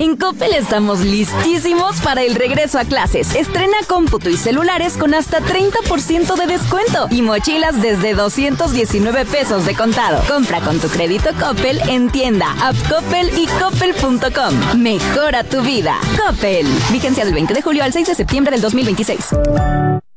En Coppel estamos listísimos para el regreso a clases. Estrena cómputo y celulares con hasta 30% de descuento y mochilas desde 219 pesos de contado. Compra con tu crédito Coppel en tienda, app Coppel y coppel.com. Mejora tu vida. Coppel. Vigencia del 20 de julio al 6 de septiembre del 2026.